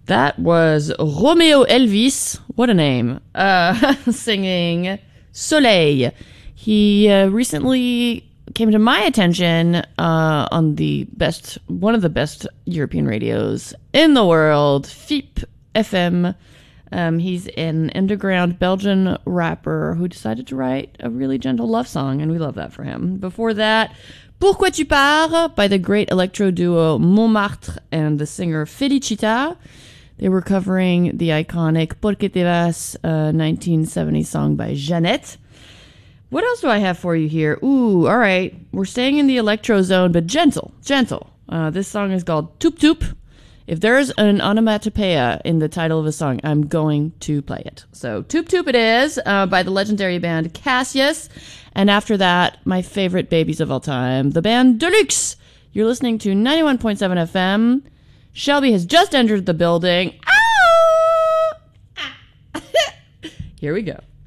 That was Romeo Elvis, what a name, singing Soleil. He recently came to my attention on one of the best European radios in the world, FIP FM. He's an underground Belgian rapper who decided to write a really gentle love song, and we love that for him. Before that, Pourquoi tu pars by the great electro duo Montmartre and the singer Felicita. They were covering the iconic Porque te vas 1970 song by Jeanette. What else do I have for you here? Ooh, all right. We're staying in the electro zone, but gentle. This song is called Toop Toop. If there's an onomatopoeia in the title of a song, I'm going to play it. So Toop Toop it is, by the legendary band Cassius. And after that, my favorite babies of all time, the band Deluxe. You're listening to 91.7 FM. Shelby has just entered the building. Ah! Here we go.